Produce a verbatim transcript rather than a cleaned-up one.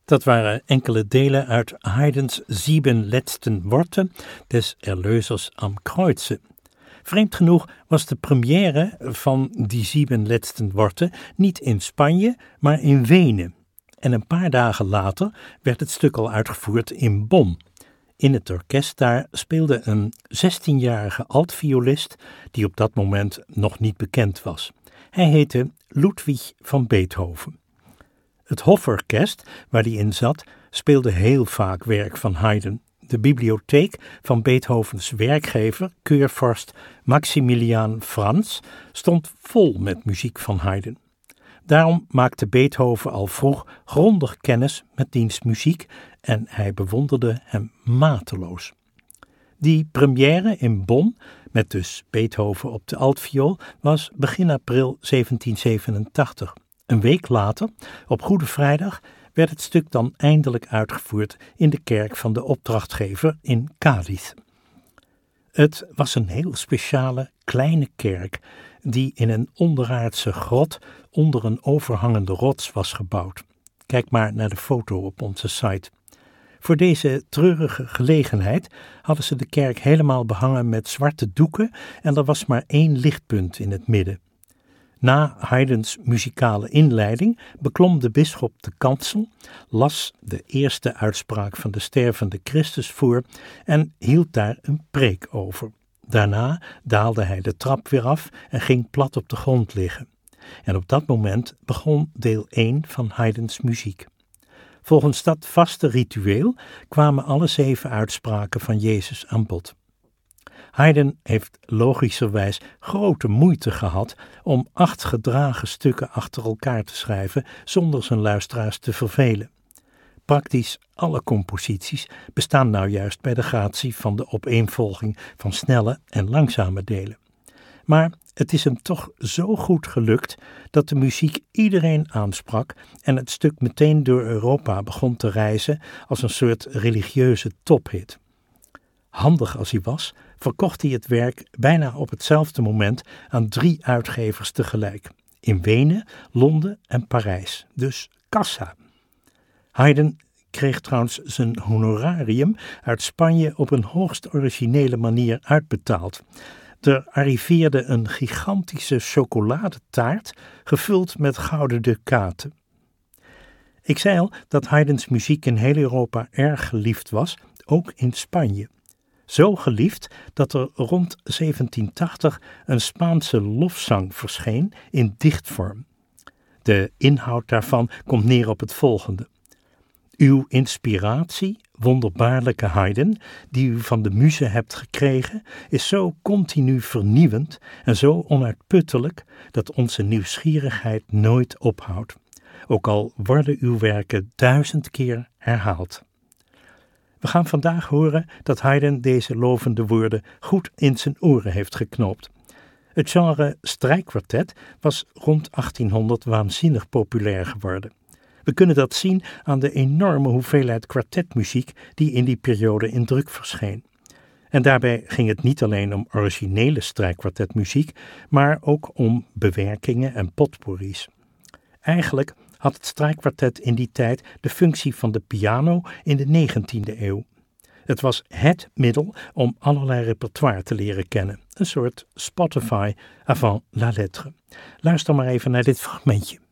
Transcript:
Dat waren enkele delen uit Haydns Sieben letzten Worte des Erlösers am Kreuze. Vreemd genoeg was de première van die Sieben letzten Worte niet in Spanje, maar in Wenen. En een paar dagen later werd het stuk al uitgevoerd in Bonn. In het orkest daar speelde een zestienjarige altviolist die op dat moment nog niet bekend was. Hij heette Ludwig van Beethoven. Het Hoforkest, waar hij in zat, speelde heel vaak werk van Haydn. De bibliotheek van Beethovens werkgever, keurvorst Maximilian Franz, stond vol met muziek van Haydn. Daarom maakte Beethoven al vroeg grondig kennis met diens muziek en hij bewonderde hem mateloos. Die première in Bonn, met dus Beethoven op de altviool, was begin april zeventien zevenentachtig. Een week later, op Goede Vrijdag, werd het stuk dan eindelijk uitgevoerd in de kerk van de opdrachtgever in Cádiz. Het was een heel speciale kleine kerk die in een onderaardse grot onder een overhangende rots was gebouwd. Kijk maar naar de foto op onze site. Voor deze treurige gelegenheid hadden ze de kerk helemaal behangen met zwarte doeken en er was maar één lichtpunt in het midden. Na Haydns muzikale inleiding beklom de bisschop de kansel, las de eerste uitspraak van de stervende Christus voor en hield daar een preek over. Daarna daalde hij de trap weer af en ging plat op de grond liggen. En op dat moment begon deel één van Haydns muziek. Volgens dat vaste ritueel kwamen alle zeven uitspraken van Jezus aan bod. Haydn heeft logischerwijs grote moeite gehad om acht gedragen stukken achter elkaar te schrijven zonder zijn luisteraars te vervelen. Praktisch alle composities bestaan nou juist bij de gratie van de opeenvolging van snelle en langzame delen. Maar het is hem toch zo goed gelukt dat de muziek iedereen aansprak en het stuk meteen door Europa begon te reizen als een soort religieuze tophit. Handig als hij was, verkocht hij het werk bijna op hetzelfde moment aan drie uitgevers tegelijk. In Wenen, Londen en Parijs. Dus kassa. Haydn kreeg trouwens zijn honorarium uit Spanje op een hoogst originele manier uitbetaald. Er arriveerde een gigantische chocoladetaart gevuld met gouden ducaten. Ik zei al dat Haydns muziek in heel Europa erg geliefd was, ook in Spanje. Zo geliefd dat er rond zeventien tachtig een Spaanse lofzang verscheen in dichtvorm. De inhoud daarvan komt neer op het volgende. Uw inspiratie, wonderbaarlijke Haydn, die u van de muze hebt gekregen, is zo continu vernieuwend en zo onuitputtelijk dat onze nieuwsgierigheid nooit ophoudt, ook al worden uw werken duizend keer herhaald. We gaan vandaag horen dat Haydn deze lovende woorden goed in zijn oren heeft geknoopt. Het genre strijkkwartet was rond achttienhonderd waanzinnig populair geworden. We kunnen dat zien aan de enorme hoeveelheid kwartetmuziek die in die periode in druk verscheen. En daarbij ging het niet alleen om originele strijkkwartetmuziek, maar ook om bewerkingen en potpourris. Eigenlijk had het strijkkwartet in die tijd de functie van de piano in de negentiende eeuw. Het was het middel om allerlei repertoire te leren kennen, een soort Spotify avant la lettre. Luister maar even naar dit fragmentje.